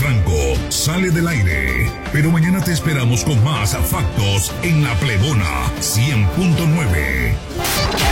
Franco sale del aire, pero mañana te esperamos con más Factos en La Plebona 100.9.